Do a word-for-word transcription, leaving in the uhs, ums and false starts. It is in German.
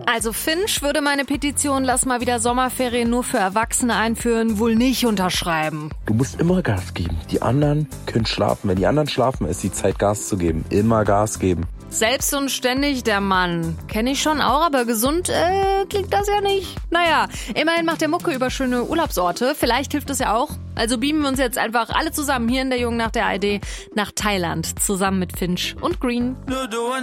Also Finch würde meine Petition Lass mal wieder Sommerferien nur für Erwachsene einführen wohl nicht unterschreiben. Du musst immer Gas geben. Die anderen können schlafen. Wenn die anderen schlafen, ist die Zeit, Gas zu geben. Immer Gas geben. Selbst und ständig der Mann. Kenne ich schon auch, aber gesund äh, klingt das ja nicht. Naja, immerhin macht der Mucke über schöne Urlaubsorte. Vielleicht hilft es ja auch. Also beamen wir uns jetzt einfach alle zusammen hier in der Jungen nach der I D nach Thailand. Zusammen mit Finch und Green.